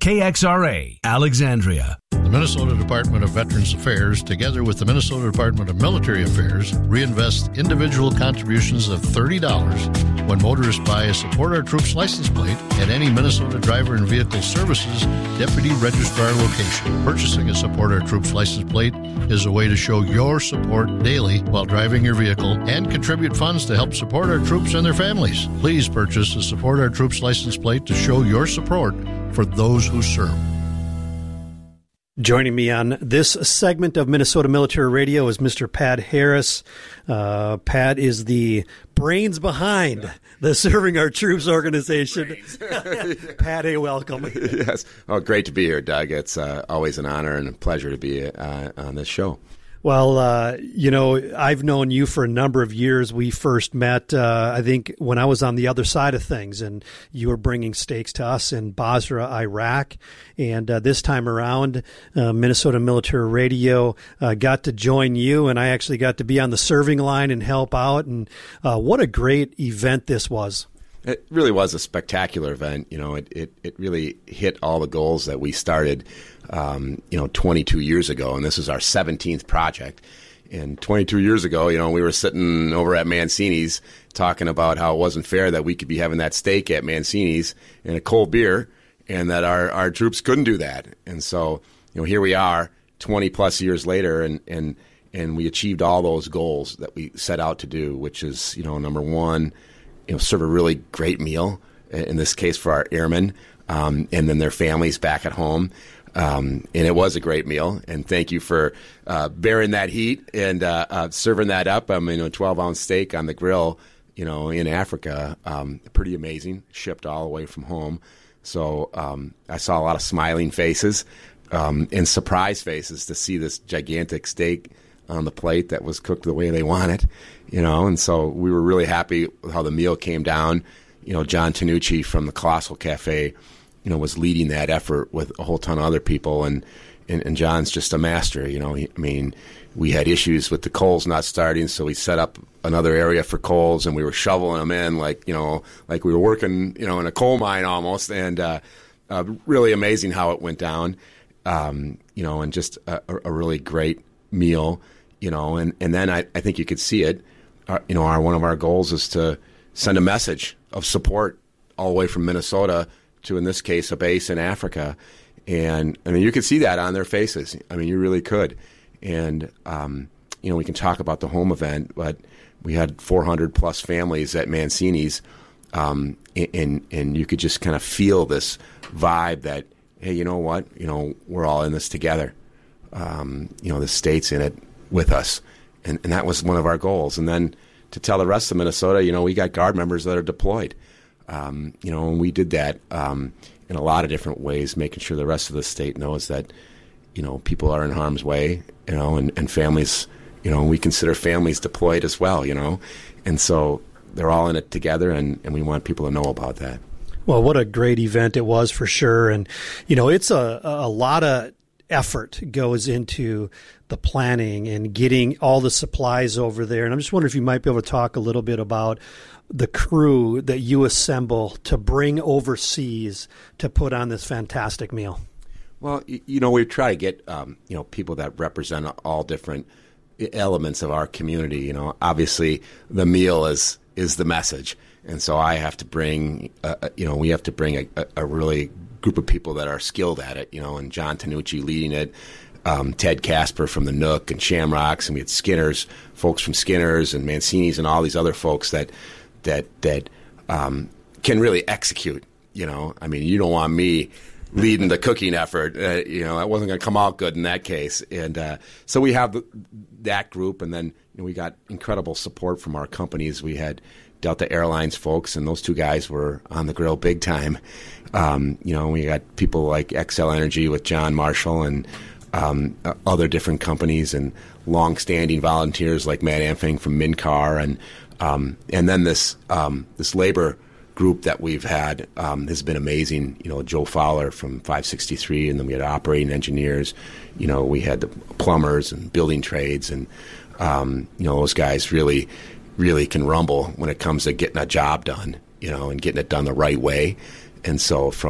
KXRA, Alexandria. The Minnesota Department of Veterans Affairs, together with the Minnesota Department of Military Affairs, reinvest individual contributions of $30 when motorists buy a Support Our Troops license plate at any Minnesota Driver and Vehicle Services Deputy Registrar location. Purchasing a Support Our Troops license plate is a way to show your support daily while driving your vehicle and contribute funds to help support our troops and their families. Please purchase a Support Our Troops license plate to show your support for those who serve. Joining me on this segment of Minnesota Military Radio is Mr. Pat Harris. Pat is the brains behind the Serving Our Troops organization. Pat, hey, welcome. Yes. Oh, great to be here, Doug. It's always an honor and a pleasure to be on this show. Well, I've known you for a number of years. We first met, I think, when I was on the other side of things, and you were bringing steaks to us in Basra, Iraq. And this time around, Minnesota Military Radio got to join you, and I actually got to be on the serving line and help out. And what a great event this was. It really was a spectacular event. You know, it really hit all the goals that we started 22 years ago, and this is our 17th project. And 22 years ago, we were sitting over at Mancini's talking about how it wasn't fair that we could be having that steak at Mancini's and a cold beer, and that our troops couldn't do that. And so, here we are 20 plus years later, and we achieved all those goals that we set out to do, which is, number one, serve a really great meal, in this case for our airmen, and then their families back at home. And it was a great meal, and thank you for bearing that heat and serving that up. A 12-ounce steak on the grill, in Africa, pretty amazing. Shipped all the way from home, so I saw a lot of smiling faces and surprised faces to see this gigantic steak on the plate that was cooked the way they want it, and so we were really happy with how the meal came down. John Tanucci from the Colossal Cafe, was leading that effort with a whole ton of other people, and John's just a master. We had issues with the coals not starting, so we set up another area for coals, and we were shoveling them in like we were working, in a coal mine almost, and really amazing how it went down, and just a really great meal, and then I think you could see it. One of our goals is to send a message of support all the way from Minnesota to, in this case, a base in Africa. And, you could see that on their faces. You really could. And, we can talk about the home event, but we had 400-plus families at Mancini's, and you could just kind of feel this vibe that, hey, you know what? We're all in this together. The state's in it with us. And that was one of our goals. And then to tell the rest of Minnesota, we got Guard members that are deployed. And we did that in a lot of different ways, making sure the rest of the state knows that, people are in harm's way, and families, we consider families deployed as well, and so they're all in it together, and we want people to know about that. Well, what a great event it was for sure. And, it's a lot of effort goes into the planning and getting all the supplies over there. And I'm just wondering if you might be able to talk a little bit about the crew that you assemble to bring overseas to put on this fantastic meal. Well, we try to get, people that represent all different elements of our community. Obviously the meal is the message. And so I have to bring, we have to bring a really group of people that are skilled at it, and John Tanucci leading it, Ted Casper from the Nook and Shamrocks, and we had Skinner's, folks from Skinner's and Mancini's and all these other folks that can really execute, You don't want me leading the cooking effort. It wasn't going to come out good in that case. And so we have that group, and then we got incredible support from our companies. We had Delta Airlines folks, and those two guys were on the grill big time. We got people like Xcel Energy with John Marshall and other different companies, and long-standing volunteers like Matt Amfing from Mincar, and then this labor group that we've had has been amazing. Joe Fowler from 563, and then we had operating engineers. We had the plumbers and building trades, and those guys really can rumble when it comes to getting a job done, and getting it done the right way. And so from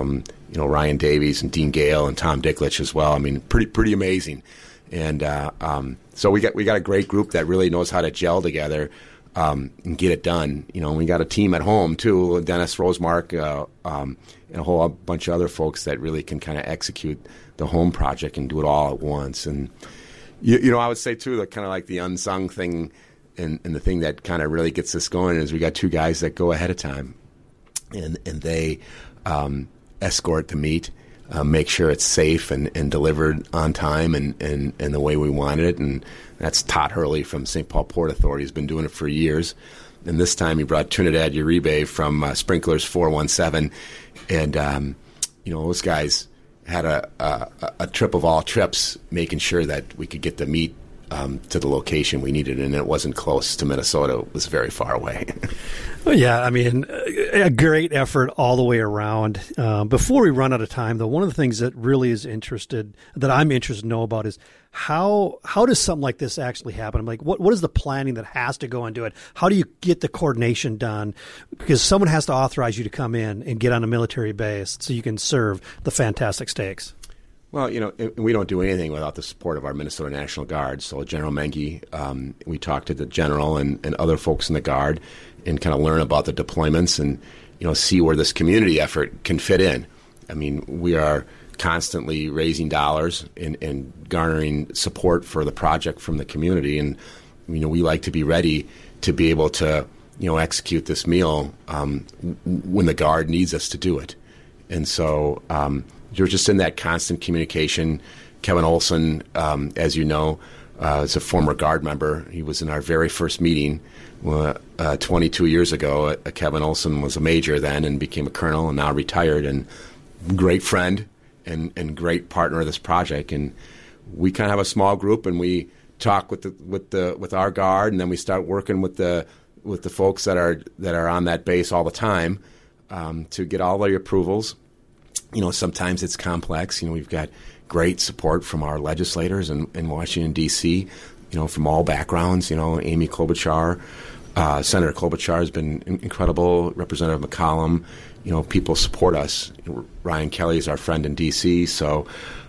Ryan Davies and Dean Gale and Tom Dicklich as well. I mean, pretty amazing. And so we got a great group that really knows how to gel together and get it done. We got a team at home too, Dennis Rosemark, and a whole bunch of other folks that really can kind of execute the home project and do it all at once. And I would say too, that kind of like the unsung thing, and the thing that kind of really gets us going is we got two guys that go ahead of time, and they escort the meet, make sure it's safe and delivered on time and the way we wanted it. And that's Todd Hurley from St. Paul Port Authority. He's been doing it for years. And this time he brought Trinidad Uribe from Sprinklers 417. And, those guys had a trip of all trips, making sure that we could get the meat to the location we needed, and it wasn't close to Minnesota. It was very far away. Well, yeah, I mean, a great effort all the way around. Before we run out of time, though, one of the things that really is I'm interested to know about is how does something like this actually happen? I'm like, what is the planning that has to go into it? How do you get the coordination done? Because someone has to authorize you to come in and get on a military base so you can serve the fantastic steaks. Well, we don't do anything without the support of our Minnesota National Guard. So General Menke, we talked to the general and other folks in the Guard and kind of learn about the deployments and, see where this community effort can fit in. I mean, we are constantly raising dollars and garnering support for the project from the community. And, we like to be ready to be able to, execute this meal when the Guard needs us to do it. And so you're just in that constant communication. Kevin Olson, as you know, is a former Guard member. He was in our very first meeting 22 years ago. Kevin Olson was a major then and became a colonel and now retired, and great friend and great partner of this project. And we kind of have a small group, and we talk with our Guard, and then we start working with the folks that are on that base all the time to get all the approvals. Sometimes it's complex. We've got great support from our legislators in Washington, D.C., from all backgrounds. Amy Klobuchar, Senator Klobuchar has been incredible. Representative McCollum, people support us. Ryan Kelly is our friend in D.C., so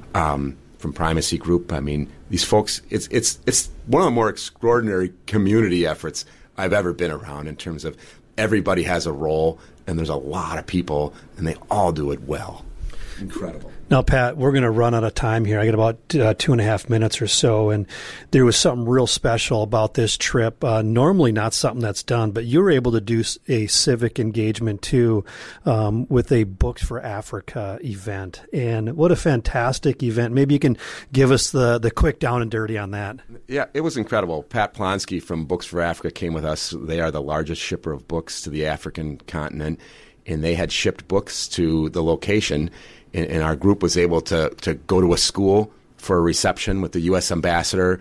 from Primacy Group. I mean, these folks, it's one of the more extraordinary community efforts I've ever been around in terms of everybody has a role, and there's a lot of people, and they all do it well. Incredible. Now, Pat, we're going to run out of time here. I got about 2.5 minutes or so, and there was something real special about this trip. Normally not something that's done, but you were able to do a civic engagement, too, with a Books for Africa event. And what a fantastic event. Maybe you can give us the quick down and dirty on that. Yeah, it was incredible. Pat Plonsky from Books for Africa came with us. They are the largest shipper of books to the African continent, and they had shipped books to the location. And our group was able to go to a school for a reception with the U.S. ambassador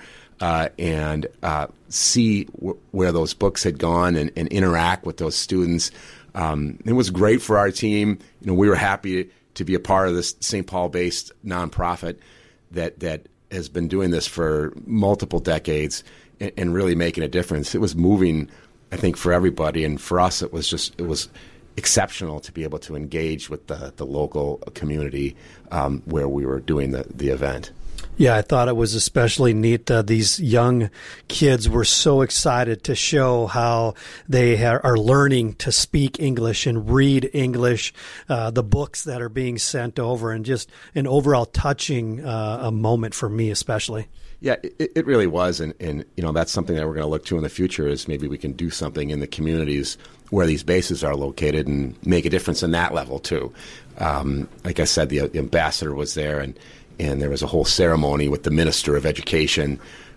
and see where those books had gone and interact with those students. It was great for our team. We were happy to be a part of this St. Paul-based nonprofit that has been doing this for multiple decades and really making a difference. It was moving, I think, for everybody, and for us, it was exceptional to be able to engage with the local community where we were doing the event. Yeah, I thought it was especially neat. These young kids were so excited to show how they are learning to speak English and read English, the books that are being sent over, and just an overall touching a moment for me especially. Yeah, it really was, and that's something that we're going to look to in the future is maybe we can do something in the communities where these bases are located and make a difference in that level too. Like I said, the ambassador was there, and there was a whole ceremony with the Minister of Education.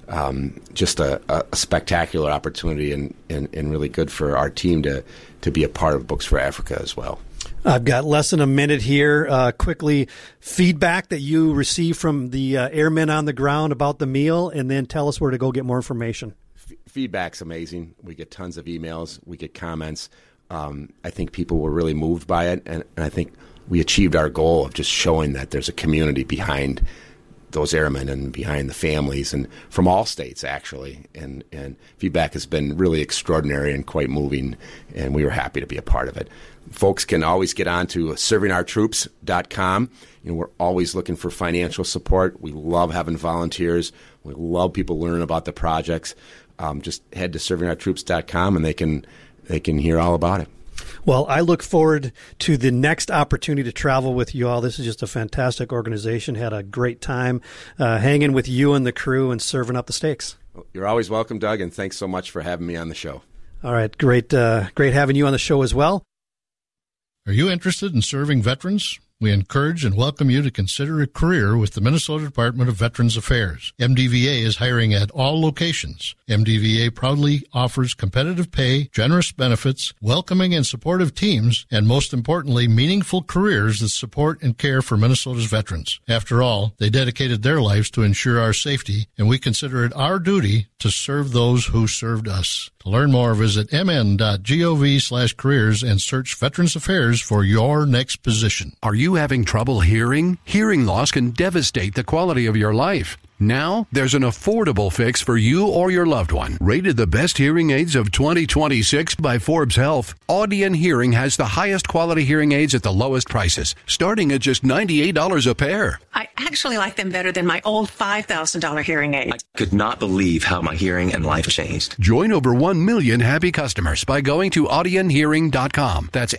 Just a spectacular opportunity and really good for our team to be a part of Books for Africa as well. I've got less than a minute here. Quickly, feedback that you received from the airmen on the ground about the meal, and then tell us where to go get more information. Feedback's amazing. We get tons of emails. We get comments. I think people were really moved by it, and I think we achieved our goal of just showing that there's a community behind those airmen and behind the families, and from all states, actually. And feedback has been really extraordinary and quite moving, and we were happy to be a part of it. Folks can always get on to servingourtroops.com. We're always looking for financial support. We love having volunteers. We love people learning about the projects. Just head to servingourtroops.com, and they can hear all about it. Well, I look forward to the next opportunity to travel with you all. This is just a fantastic organization. Had a great time hanging with you and the crew and serving up the steaks. You're always welcome, Doug, and thanks so much for having me on the show. All right, great having you on the show as well. Are you interested in serving veterans? We encourage and welcome you to consider a career with the Minnesota Department of Veterans Affairs. MDVA is hiring at all locations. MDVA proudly offers competitive pay, generous benefits, welcoming and supportive teams, and most importantly, meaningful careers that support and care for Minnesota's veterans. After all, they dedicated their lives to ensure our safety, and we consider it our duty to serve those who served us. To learn more, visit mn.gov/careers and search Veterans Affairs for your next position. Are you having trouble hearing? Hearing loss can devastate the quality of your life. Now, there's an affordable fix for you or your loved one. Rated the best hearing aids of 2026 by Forbes Health, Audion Hearing has the highest quality hearing aids at the lowest prices, starting at just $98 a pair. I actually like them better than my old $5,000 hearing aid. I could not believe how my hearing and life changed. Join over 1 million happy customers by going to audionhearing.com. That's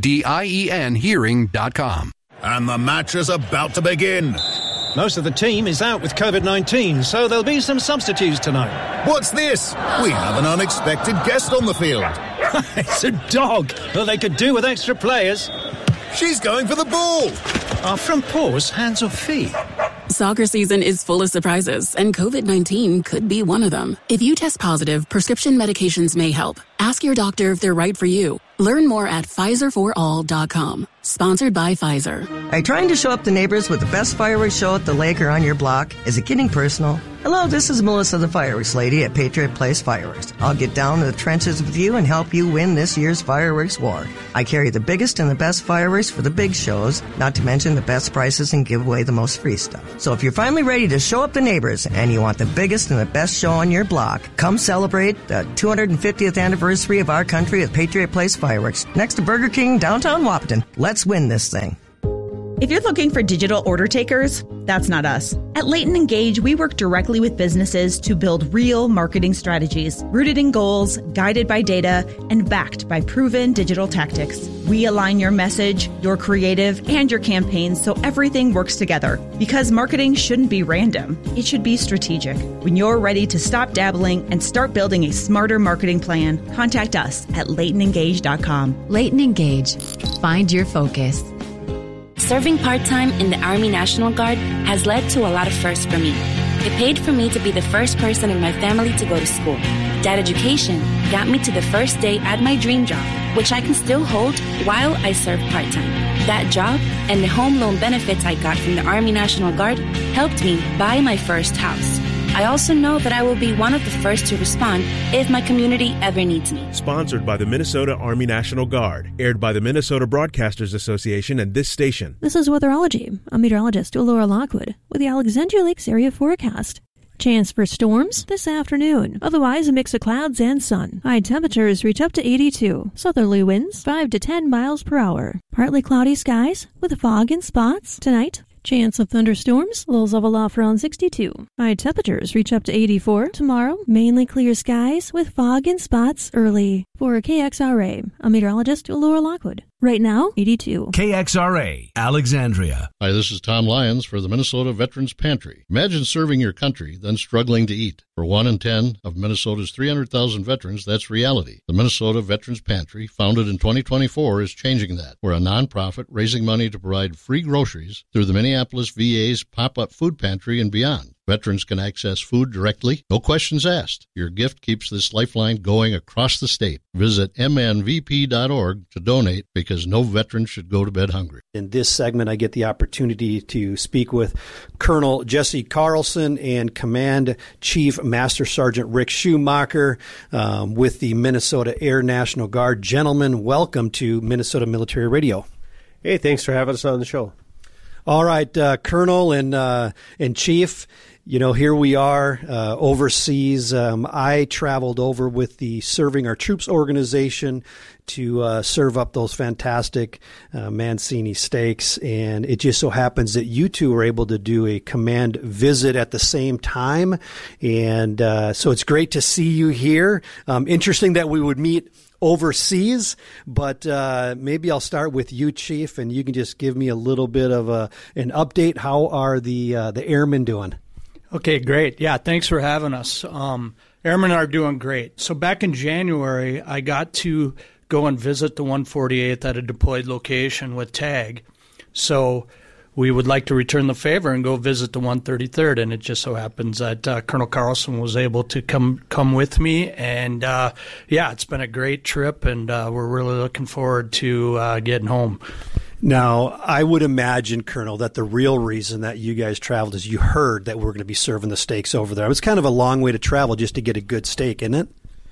AUDIEN hearing.com. And the match is about to begin. Most of the team is out with COVID-19, so there'll be some substitutes tonight. What's this? We have an unexpected guest on the field. It's a dog. Well, they could do with extra players. She's going for the ball. Are front paws hands or feet? Soccer season is full of surprises, and COVID-19 could be one of them. If you test positive, prescription medications may help. Ask your doctor if they're right for you. Learn more at PfizerForAll.com. Sponsored by Pfizer. Are you trying to show up the neighbors with the best fireworks show at the lake or on your block? Is it getting personal? Hello, this is Melissa, the fireworks lady at Patriot Place Fireworks. I'll get down to the trenches with you and help you win this year's fireworks war. I carry the biggest and the best fireworks for the big shows, not to mention the best prices and give away the most free stuff. So if you're finally ready to show up the neighbors and you want the biggest and the best show on your block, come celebrate the 250th anniversary of our country with Patriot Place Fireworks next to Burger King, downtown Wahpeton. Let's win this thing. If you're looking for digital order takers, that's not us. At Leighton Engage, we work directly with businesses to build real marketing strategies, rooted in goals, guided by data, and backed by proven digital tactics. We align your message, your creative, and your campaigns so everything works together. Because marketing shouldn't be random, it should be strategic. When you're ready to stop dabbling and start building a smarter marketing plan, contact us at LeightonEngage.com. Leighton Engage. Find your focus. Serving part-time in the Army National Guard has led to a lot of firsts for me. It paid for me to be the first person in my family to go to school. That education got me to the first day at my dream job, which I can still hold while I serve part-time. That job and the home loan benefits I got from the Army National Guard helped me buy my first house. I also know that I will be one of the first to respond if my community ever needs me. Sponsored by the Minnesota Army National Guard. Aired by the Minnesota Broadcasters Association and this station. This is Weatherology. I'm meteorologist Laura Lockwood with the Alexandria Lakes area forecast. Chance for storms this afternoon. Otherwise, a mix of clouds and sun. High temperatures reach up to 82. Southerly winds 5 to 10 miles per hour. Partly cloudy skies with fog in spots. Tonight, chance of thunderstorms, lows of aloft around 62. High temperatures reach up to 84. Tomorrow, mainly clear skies with fog in spots early. For KXRA, I'm meteorologist Laura Lockwood. Right now, 82. KXRA, Alexandria. Hi, this is Tom Lyons for the Minnesota Veterans Pantry. Imagine serving your country, then struggling to eat. For 1 in 10 of Minnesota's 300,000 veterans, that's reality. The Minnesota Veterans Pantry, founded in 2024, is changing that. We're a nonprofit raising money to provide free groceries through the Minneapolis VA's pop-up food pantry and beyond. Veterans can access food directly, no questions asked. Your gift keeps this lifeline going across the state. Visit mnvp.org to donate because no veteran should go to bed hungry. In this segment, I get the opportunity to speak with Colonel Jesse Carlson and Command Chief Master Sergeant Rick Schumacher with the Minnesota Air National Guard. Gentlemen, welcome to Minnesota Military Radio. Hey, thanks for having us on the show. All right, Colonel and Chief, here we are overseas. I traveled over with the Serving Our Troops organization to serve up those fantastic Mancini steaks, and it just so happens that you two were able to do a command visit at the same time, and so it's great to see you here. Interesting that we would meet overseas, but maybe I'll start with you, Chief, and you can just give me a little bit of an update. How are the airmen doing? Okay, great. Yeah, thanks for having us. Airmen are doing great. So back in January, I got to go and visit the 148th at a deployed location with TAG. So we would like to return the favor and go visit the 133rd, and it just so happens that Colonel Carlson was able to come with me, and it's been a great trip, and we're really looking forward to getting home. Now, I would imagine, Colonel, that the real reason that you guys traveled is you heard that we're going to be serving the steaks over there. It was kind of a long way to travel just to get a good steak, isn't it?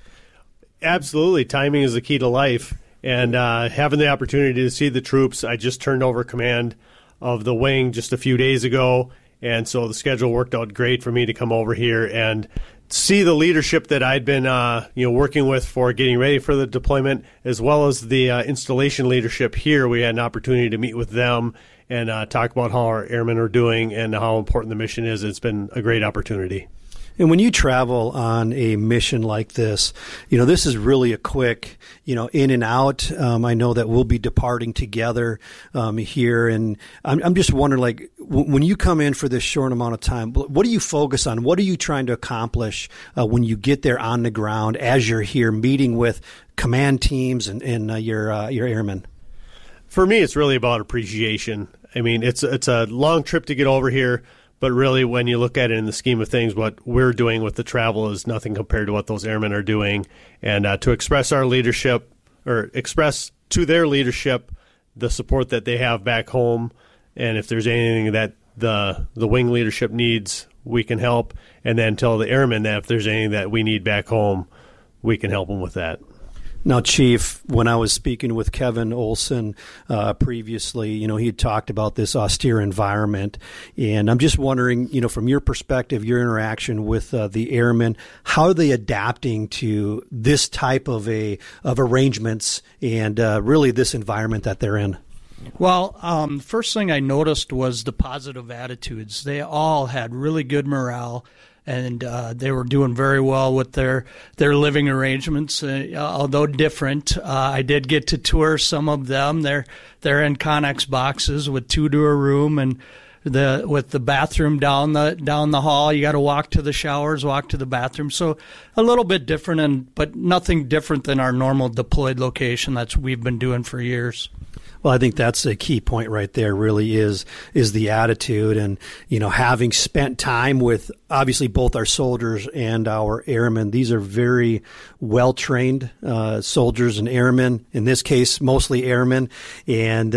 Absolutely. Timing is the key to life, and having the opportunity to see the troops. I just turned over command of the wing just a few days ago, and so the schedule worked out great for me to come over here and see the leadership that I'd been working with for getting ready for the deployment, as well as the installation leadership here. We had an opportunity to meet with them and talk about how our airmen are doing and how important the mission is. It's been a great opportunity. And when you travel on a mission like this, this is really a quick, in and out. I know that we'll be departing together here. And I'm just wondering, when you come in for this short amount of time, what do you focus on? What are you trying to accomplish when you get there on the ground as you're here meeting with command teams and your airmen? For me, it's really about appreciation. I mean, it's a long trip to get over here. But really, when you look at it in the scheme of things, what we're doing with the travel is nothing compared to what those airmen are doing. And to express our leadership, or express to their leadership the support that they have back home, and if there's anything that the wing leadership needs, we can help. And then tell the airmen that if there's anything that we need back home, we can help them with that. Now, Chief, when I was speaking with Kevin Olson previously, he had talked about this austere environment, and I'm just wondering, from your perspective, your interaction with the airmen, how are they adapting to this type of arrangements and really this environment that they're in? Well, the first thing I noticed was the positive attitudes. They all had really good morale. And they were doing very well with their living arrangements, although different. I did get to tour some of them. They're in Connex boxes with 2 to a room, and with the bathroom down the hall. You got to walk to the showers, walk to the bathroom. So a little bit different, but nothing different than our normal deployed location that we've been doing for years. Well, I think that's a key point right there, really is the attitude. And, having spent time with obviously both our soldiers and our airmen, these are very well-trained soldiers and airmen, in this case, mostly airmen. And,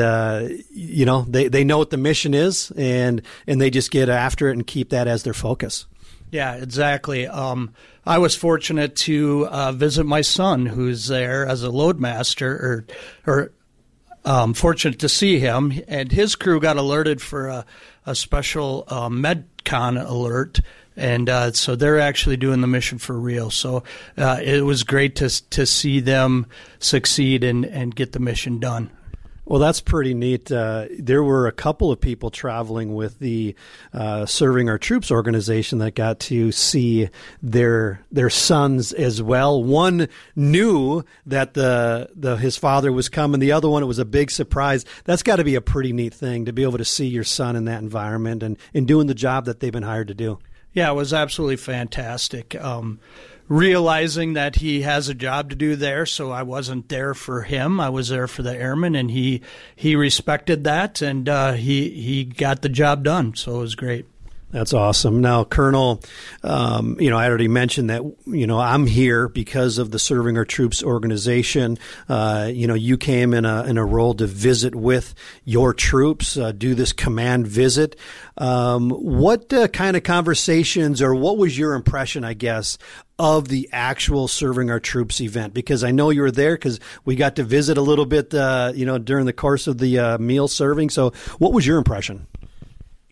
they know what the mission is, and they just get after it and keep that as their focus. Yeah, exactly. I was fortunate to visit my son, who's there as a loadmaster, or fortunate to see him, and his crew got alerted for a special MedCon alert, and so they're actually doing the mission for real. So it was great to see them succeed and get the mission done. Well, that's pretty neat. There were a couple of people traveling with the Serving Our Troops organization that got to see their sons as well. One knew that his father was coming. The other one, it was a big surprise. That's got to be a pretty neat thing to be able to see your son in that environment and doing the job that they've been hired to do. Yeah, it was absolutely fantastic. Realizing that he has a job to do there, so I wasn't there for him. I was there for the airmen, and he respected that, and he got the job done, so it was great. That's awesome. Now, Colonel, I already mentioned that, I'm here because of the Serving Our Troops organization. You came in a role to visit with your troops, do this command visit. What kind of conversations, or what was your impression, I guess, of the actual Serving Our Troops event? Because I know you were there because we got to visit a little bit, during the course of the meal serving. So what was your impression?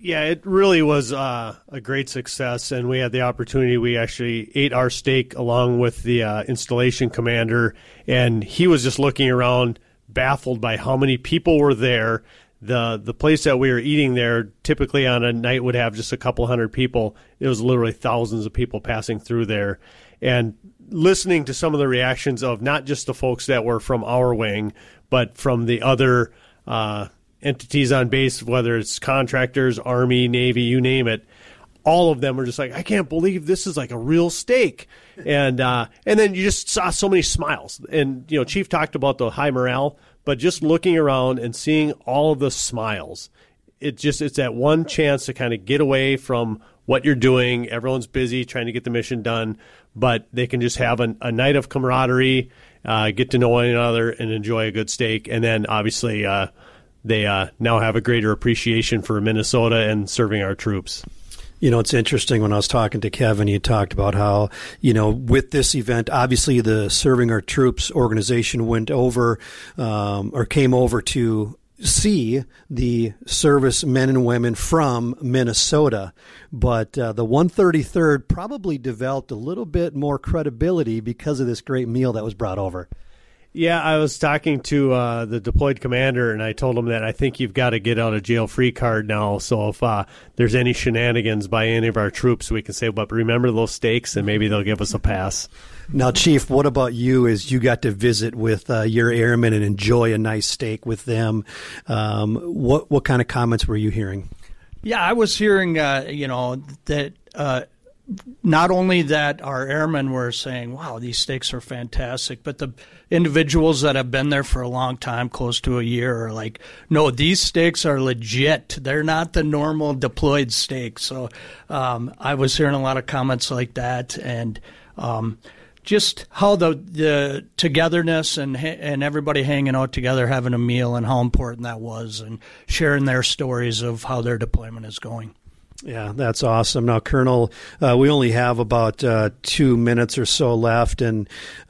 Yeah, it really was a great success, and we had the opportunity. We actually ate our steak along with the installation commander, and he was just looking around, baffled by how many people were there. The place that we were eating there typically on a night would have just a couple hundred people. It was literally thousands of people passing through there. And listening to some of the reactions of not just the folks that were from our wing, but from the other entities on base, whether it's contractors, Army, Navy, you name it, all of them were just like, I can't believe this is like a real steak. And then you just saw so many smiles. And, Chief talked about the high morale, but just looking around and seeing all of the smiles, it's that one chance to kind of get away from what you're doing. Everyone's busy trying to get the mission done, but they can just have a night of camaraderie, get to know one another, and enjoy a good steak. And then, obviously, they now have a greater appreciation for Minnesota and serving our troops. It's interesting. When I was talking to Kevin, he talked about how, with this event, obviously the Serving Our Troops organization went over or came over to see the service men and women from Minnesota. But the 133rd probably developed a little bit more credibility because of this great meal that was brought over. Yeah, I was talking to the deployed commander, and I told him that I think you've got to get out a jail-free card now. So if there's any shenanigans by any of our troops, we can say, but remember those steaks, and maybe they'll give us a pass. Now, Chief, what about you as you got to visit with your airmen and enjoy a nice steak with them? What kind of comments were you hearing? Yeah, I was hearing, that not only that our airmen were saying, wow, these steaks are fantastic, but the individuals that have been there for a long time, close to a year, are like, no, these steaks are legit. They're not the normal deployed steaks. So I was hearing a lot of comments like that, and just how the togetherness and everybody hanging out together, having a meal, and how important that was, and sharing their stories of how their deployment is going. Yeah, that's awesome. Now, Colonel, we only have about 2 minutes or so left, and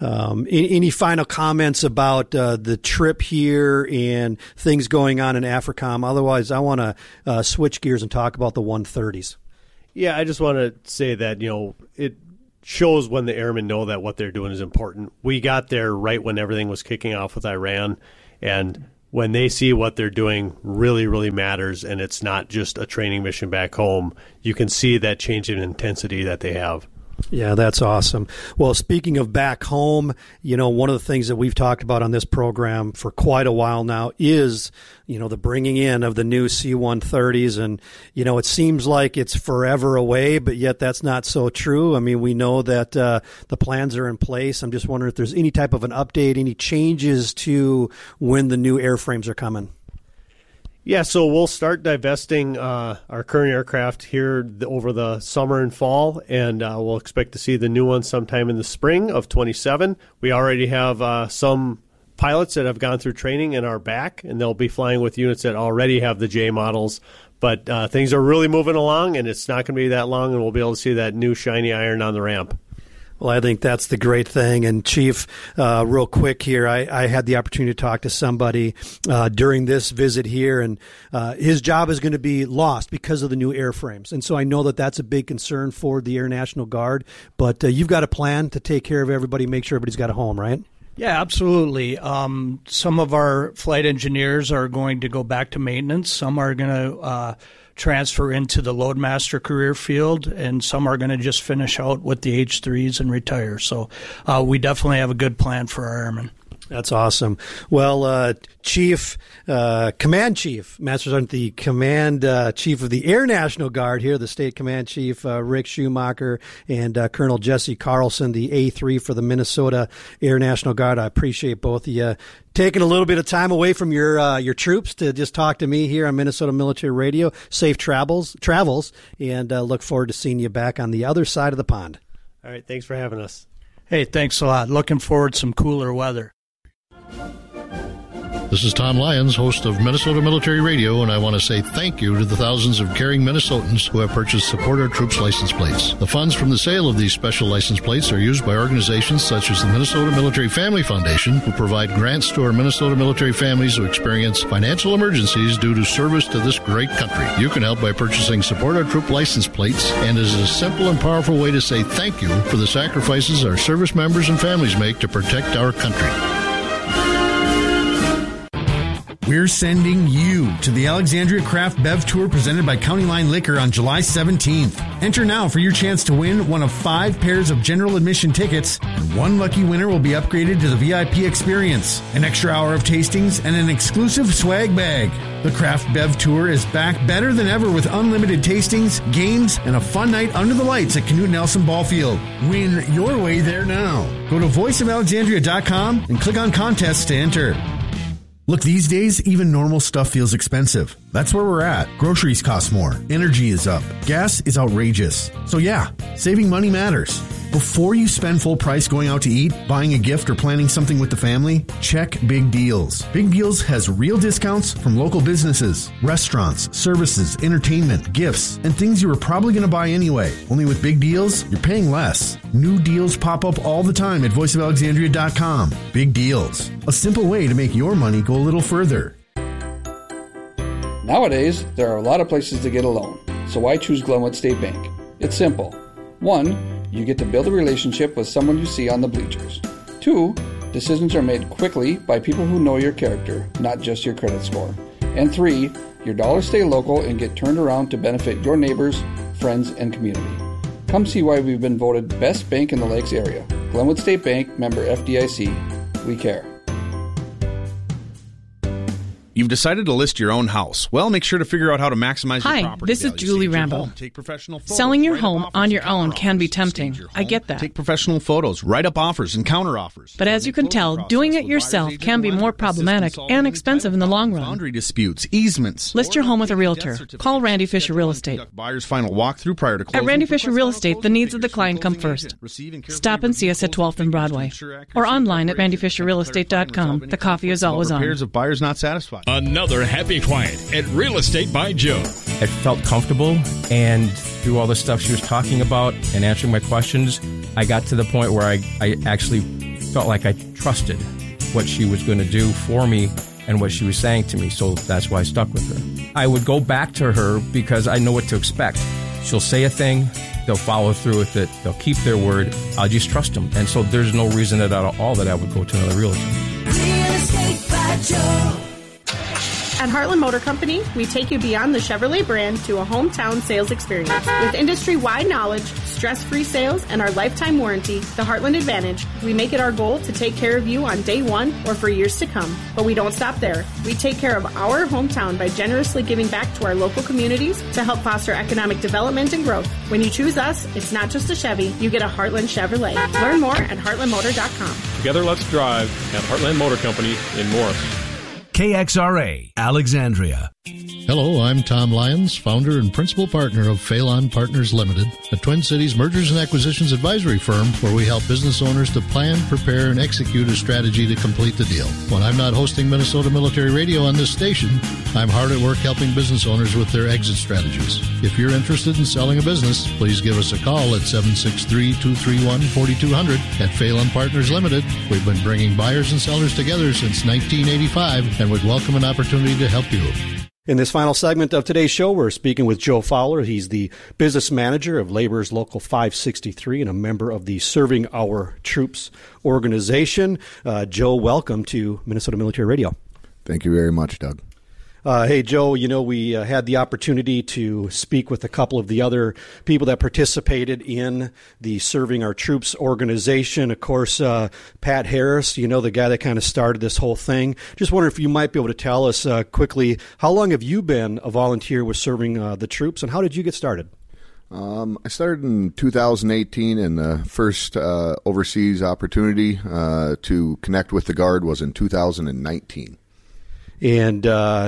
any final comments about the trip here and things going on in AFRICOM? Otherwise, I want to switch gears and talk about the 130s. Yeah, I just want to say that, it shows when the airmen know that what they're doing is important. We got there right when everything was kicking off with Iran, and when they see what they're doing really, really matters, and it's not just a training mission back home, you can see that change in intensity that they have. Yeah, that's awesome. Well, speaking of back home, one of the things that we've talked about on this program for quite a while now is, the bringing in of the new C-130s. And, it seems like it's forever away, but yet that's not so true. I mean, we know that the plans are in place. I'm just wondering if there's any type of an update, any changes to when the new airframes are coming. Yeah, so we'll start divesting our current aircraft here over the summer and fall, and we'll expect to see the new ones sometime in the spring of 27. We already have some pilots that have gone through training and are back, and they'll be flying with units that already have the J models. But things are really moving along, and it's not going to be that long, and we'll be able to see that new shiny iron on the ramp. Well, I think that's the great thing. And, Chief, real quick here, I had the opportunity to talk to somebody during this visit here, and his job is going to be lost because of the new airframes. And so I know that that's a big concern for the Air National Guard, but you've got a plan to take care of everybody, make sure everybody's got a home, right? Yeah, absolutely. Some of our flight engineers are going to go back to maintenance. Some are going to transfer into the Loadmaster career field, and some are going to just finish out with the H-3s and retire. So we definitely have a good plan for our airmen. That's awesome. Well, Chief, Command Chief, Master Sergeant, the Command Chief of the Air National Guard here, the State Command Chief, Rick Schumacher, and Colonel Jesse Carlson, the A3 for the Minnesota Air National Guard. I appreciate both of you taking a little bit of time away from your troops to just talk to me here on Minnesota Military Radio. Safe travels, and look forward to seeing you back on the other side of the pond. All right, thanks for having us. Hey, thanks a lot. Looking forward to some cooler weather. This is Tom Lyons, host of Minnesota Military Radio, and I want to say thank you to the thousands of caring Minnesotans who have purchased Support Our Troops license plates. The funds from the sale of these special license plates are used by organizations such as the Minnesota Military Family Foundation, who provide grants to our Minnesota military families who experience financial emergencies due to service to this great country. You can help by purchasing Support Our Troop license plates, and it is a simple and powerful way to say thank you for the sacrifices our service members and families make to protect our country. We're sending you to the Alexandria Craft Bev Tour presented by County Line Liquor on July 17th. Enter now for your chance to win one of 5 pairs of general admission tickets, and one lucky winner will be upgraded to the VIP experience, an extra hour of tastings, and an exclusive swag bag. The Craft Bev Tour is back better than ever with unlimited tastings, games, and a fun night under the lights at Knute Nelson Ball Field. Win your way there now. Go to voiceofalexandria.com and click on contests to enter. Look, these days, even normal stuff feels expensive. That's where we're at. Groceries cost more. Energy is up. Gas is outrageous. So yeah, saving money matters. Before you spend full price going out to eat, buying a gift, or planning something with the family, check Big Deals. Big Deals has real discounts from local businesses, restaurants, services, entertainment, gifts, and things you were probably going to buy anyway. Only with Big Deals, you're paying less. New deals pop up all the time at voiceofalexandria.com. Big Deals. A simple way to make your money go a little further. Nowadays, there are a lot of places to get a loan, so why choose Glenwood State Bank? It's simple. 1, you get to build a relationship with someone you see on the bleachers. 2, decisions are made quickly by people who know your character, not just your credit score. And 3, your dollars stay local and get turned around to benefit your neighbors, friends, and community. Come see why we've been voted Best Bank in the Lakes area. Glenwood State Bank, member FDIC. We care. You've decided to list your own house. Well, make sure to figure out how to maximize your property. Hi, this is Julie Rambo. Take professional photos. Selling your home on your own can be tempting. I get that. Take professional photos, write up offers, and counter offers. But as you can tell, doing it yourself can be more problematic and expensive in the long run. Boundary disputes, easements. List your home with a realtor. Call Randy Fisher Real Estate. Buyer's final walkthrough prior to closing. At Randy Fisher Real Estate, the needs of the client come first. Stop and see us at 12th and Broadway. Or online at randyfisherrealestate.com. The coffee is always on. Repairs of buyers not satisfied. Another happy client at Real Estate by Joe. I felt comfortable, and through all the stuff she was talking about and answering my questions, I got to the point where I actually felt like I trusted what she was going to do for me and what she was saying to me, so that's why I stuck with her. I would go back to her because I know what to expect. She'll say a thing, they'll follow through with it, they'll keep their word, I'll just trust them. And so there's no reason at all that I would go to another realtor. Real Estate by Joe. At Heartland Motor Company, we take you beyond the Chevrolet brand to a hometown sales experience. With industry-wide knowledge, stress-free sales, and our lifetime warranty, the Heartland Advantage, we make it our goal to take care of you on day one or for years to come. But we don't stop there. We take care of our hometown by generously giving back to our local communities to help foster economic development and growth. When you choose us, it's not just a Chevy, you get a Heartland Chevrolet. Learn more at heartlandmotor.com. Together, let's drive at Heartland Motor Company in Morris. KXRA, Alexandria. Hello, I'm Tom Lyons, founder and principal partner of Phelan Partners Limited, a Twin Cities mergers and acquisitions advisory firm where we help business owners to plan, prepare, and execute a strategy to complete the deal. When I'm not hosting Minnesota Military Radio on this station, I'm hard at work helping business owners with their exit strategies. If you're interested in selling a business, please give us a call at 763-231-4200. At Phelan Partners Limited, we've been bringing buyers and sellers together since 1985 and would welcome an opportunity to help you. In this final segment of today's show, we're speaking with Joe Fowler. He's the business manager of Laborers Local 563 and a member of the Serving Our Troops organization. Joe, welcome to Minnesota Military Radio. Thank you very much, Doug. Hey, Joe, you know, we had the opportunity to speak with a couple of the other people that participated in the Serving Our Troops organization. Of course, Pat Harris, you know, the guy that kind of started this whole thing. Just wonder if you might be able to tell us quickly, how long have you been a volunteer with Serving the Troops, and how did you get started? I started in 2018, and the first overseas opportunity to connect with the Guard was in 2019. And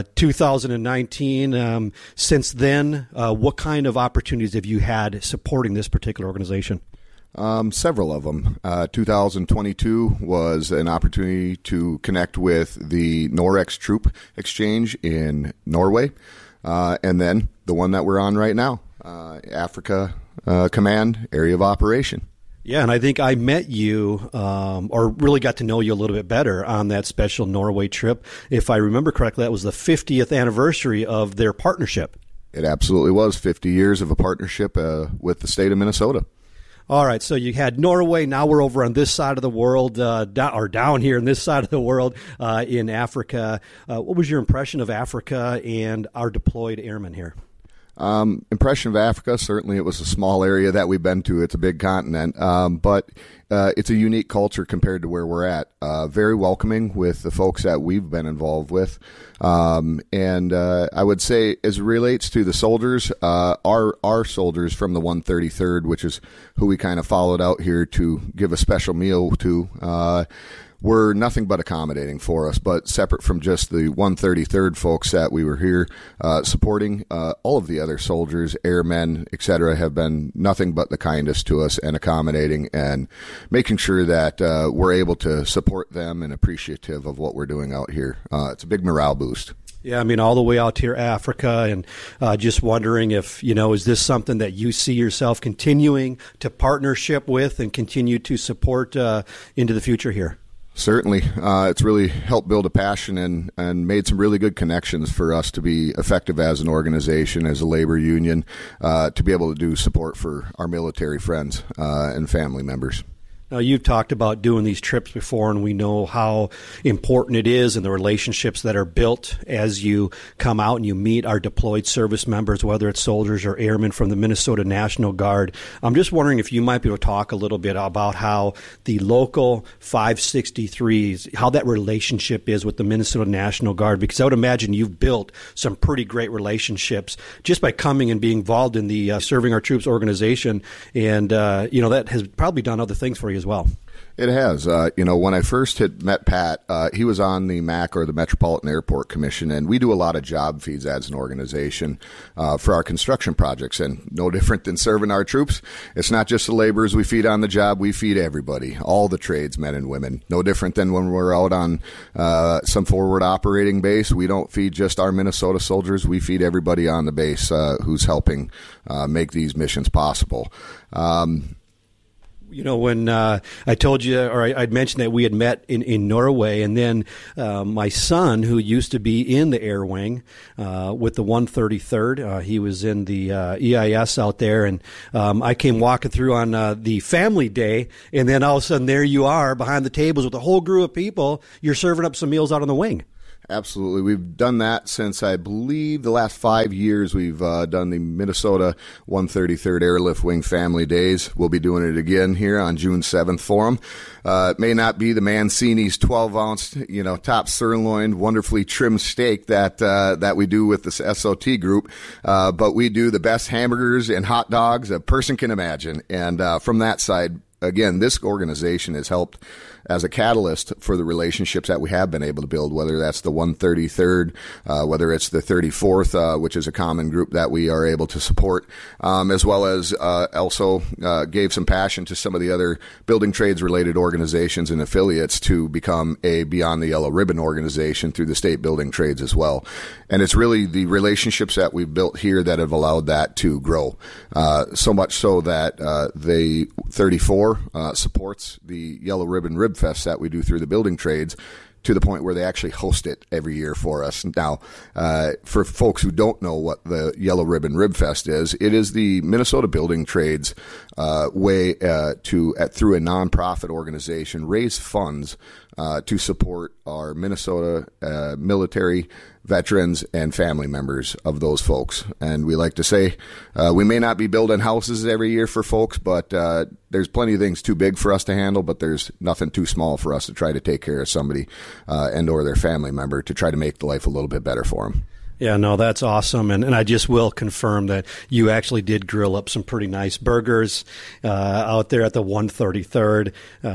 2019, since then, what kind of opportunities have you had supporting this particular organization? Several of them. 2022 was an opportunity to connect with the Norex Troop Exchange in Norway, and then the one that we're on right now, Africa Command Area of Operation. Yeah, and I think I met you, or really got to know you a little bit better on that special Norway trip. If I remember correctly, that was the 50th anniversary of their partnership. It absolutely was 50 years of a partnership with the state of Minnesota. All right, so you had Norway. Now we're over on this side of the world, down here in this side of the world in Africa. What was your impression of Africa and our deployed airmen here? Impression of Africa, certainly it was a small area that we've been to. It's a big continent, but it's a unique culture compared to where we're at. Very welcoming with the folks that we've been involved with. And I would say as it relates to the soldiers, our soldiers from the 133rd, which is who we kind of followed out here to give a special meal to, were nothing but accommodating for us, but separate from just the 133rd folks that we were here supporting, all of the other soldiers, airmen, etc., have been nothing but the kindest to us and accommodating and making sure that we're able to support them and appreciative of what we're doing out here. It's a big morale boost. Yeah, I mean, all the way out here, Africa, and just wondering if, is this something that you see yourself continuing to partnership with and continue to support into the future here? Certainly. It's really helped build a passion and made some really good connections for us to be effective as an organization, as a labor union, to be able to do support for our military friends and family members. Now, you've talked about doing these trips before, and we know how important it is and the relationships that are built as you come out and you meet our deployed service members, whether it's soldiers or airmen from the Minnesota National Guard. I'm just wondering if you might be able to talk a little bit about how the local 563s, how that relationship is with the Minnesota National Guard, because I would imagine you've built some pretty great relationships just by coming and being involved in the Serving Our Troops organization, and that has probably done other things for you as well. It has. When I first had met Pat, he was on the MAC, or the Metropolitan Airport Commission, and we do a lot of job feeds as an organization for our construction projects. And no different than serving our troops, it's not just the laborers we feed on the job, we feed everybody, all the trades, men and women. No different than when we're out on some forward operating base. We don't feed just our Minnesota soldiers, we feed everybody on the base who's helping make these missions possible. When I told you, or I'd mentioned that we had met in Norway, and then my son, who used to be in the Air Wing with the 133rd, he was in the EIS out there, and I came walking through on the family day, and then all of a sudden there you are behind the tables with a whole group of people. You're serving up some meals out on the wing. Absolutely. We've done that since, I believe, the last 5 years. We've done the Minnesota 133rd Airlift Wing Family Days. We'll be doing it again here on June 7th for them. It may not be the Mancini's 12-ounce, top sirloin, wonderfully trimmed steak that we do with the SOT group, but we do the best hamburgers and hot dogs a person can imagine. And from that side, again, this organization has helped as a catalyst for the relationships that we have been able to build, whether that's the 133rd, whether it's the 34th, which is a common group that we are able to support, as well as also gave some passion to some of the other building trades related organizations and affiliates to become a Beyond the Yellow Ribbon organization through the state building trades as well. And it's really the relationships that we've built here that have allowed that to grow, so much so that the 34 supports the Yellow Ribbon Rib Fest that we do through the building trades, to the point where they actually host it every year for us. Now, for folks who don't know what the Yellow Ribbon Rib Fest is, it is the Minnesota Building Trades way to, through a nonprofit organization, raise funds to support our Minnesota military veterans and family members of those folks. And we like to say we may not be building houses every year for folks, but there's plenty of things too big for us to handle, but there's nothing too small for us to try to take care of somebody and or their family member to try to make the life a little bit better for them. Yeah, no, that's awesome. And I just will confirm that you actually did grill up some pretty nice burgers out there at the 133rd.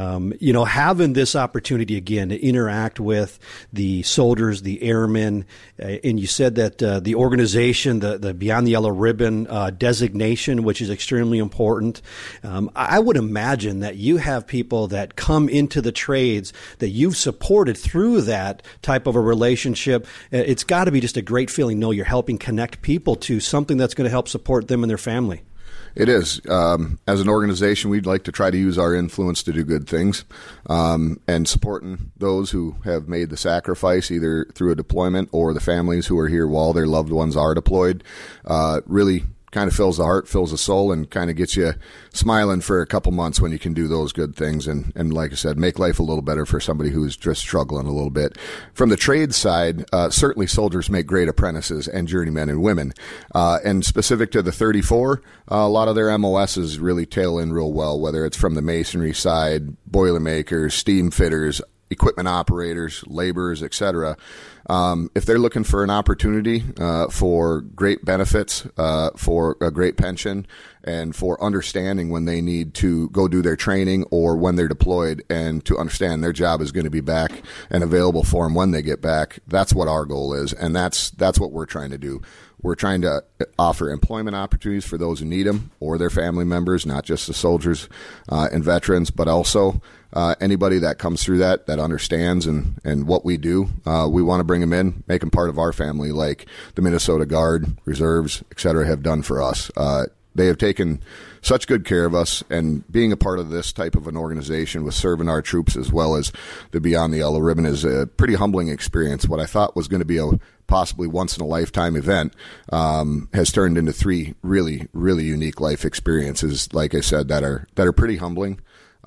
Having this opportunity again to interact with the soldiers, the airmen, and you said that the organization, the Beyond the Yellow Ribbon designation, which is extremely important. I would imagine that you have people that come into the trades that you've supported through that type of a relationship. It's got to be just a great feeling, know you're helping connect people to something that's going to help support them and their family. It is. As an organization, we'd like to try to use our influence to do good things, and supporting those who have made the sacrifice either through a deployment or the families who are here while their loved ones are deployed really kind of fills the heart, fills the soul, and kind of gets you smiling for a couple months when you can do those good things. And like I said, make life a little better for somebody who's just struggling a little bit. From the trade side, certainly soldiers make great apprentices and journeymen and women. And specific to the 34, a lot of their MOSs really tail in real well, whether it's from the masonry side, boilermakers, steam fitters, equipment operators, laborers, etc. If they're looking for an opportunity for great benefits, for a great pension, and for understanding when they need to go do their training or when they're deployed, and to understand their job is going to be back and available for them when they get back, that's what our goal is, and that's what we're trying to do. We're trying to offer employment opportunities for those who need them or their family members, not just the soldiers and veterans, but also anybody that comes through that understands and what we do. We want to bring them in, make them part of our family, like the Minnesota Guard, Reserves, et cetera, have done for us. They have taken such good care of us, and being a part of this type of an organization with serving our troops as well as the Beyond the Yellow Ribbon is a pretty humbling experience. What I thought was going to be a possibly once-in-a-lifetime event has turned into 3 really, really unique life experiences, like I said, that are pretty humbling.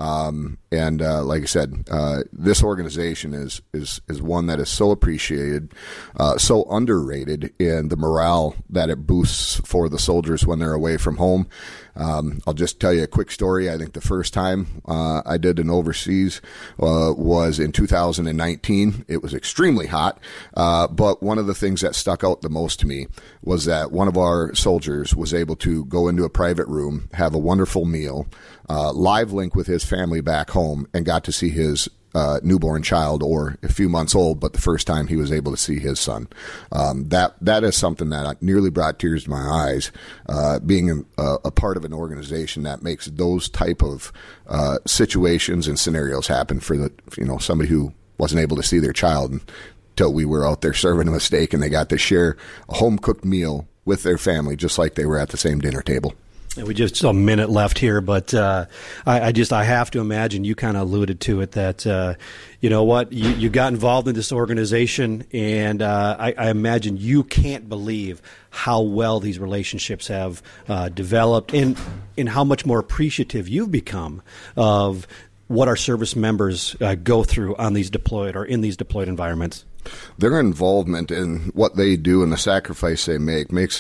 Like I said, this organization is one that is so appreciated, so underrated in the morale that it boosts for the soldiers when they're away from home. I'll just tell you a quick story. I think the first time I did an overseas was in 2019. It was extremely hot, but one of the things that stuck out the most to me was that one of our soldiers was able to go into a private room, have a wonderful meal, live link with his family back home, and got to see his newborn child, or a few months old, but the first time he was able to see his son. That is something that nearly brought tears to my eyes, being a part of an organization that makes those type of situations and scenarios happen for somebody who wasn't able to see their child until we were out there serving them a steak, and they got to share a home-cooked meal with their family, just like they were at the same dinner table. We just a minute left here, but I have to imagine, you kind of alluded to it, that you know what, you got involved in this organization, and I imagine you can't believe how well these relationships have developed, and how much more appreciative you've become of what our service members go through on these deployed or in these deployed environments. Their involvement in what they do and the sacrifice they make makes